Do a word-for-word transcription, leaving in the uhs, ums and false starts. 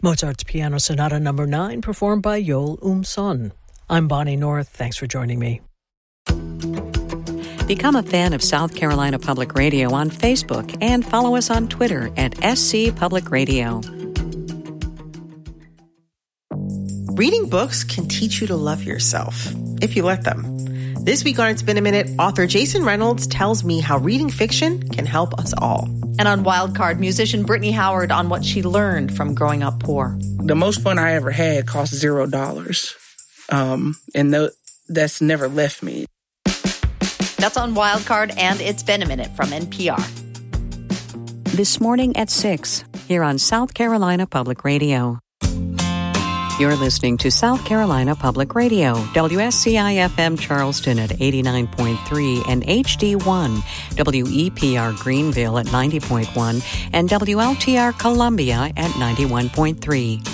Mozart's Piano Sonata Number nine, performed by Yol Um-son. I'm Bonnie North. Thanks for joining me. Become a fan of South Carolina Public Radio on Facebook and follow us on Twitter at S C Public Radio. Reading books can teach you to love yourself, if you let them. This week on It's Been a Minute, author Jason Reynolds tells me how reading fiction can help us all. And on Wildcard, musician Brittany Howard on what she learned from growing up poor. The most fun I ever had cost zero dollars. Um, and th- that's never left me. That's on Wildcard, and It's Been a Minute from N P R. This morning at six, here on South Carolina Public Radio. You're listening to South Carolina Public Radio, W S C I F M Charleston at eighty-nine point three and H D one, W E P R Greenville at ninety point one, and W L T R Columbia at ninety-one point three.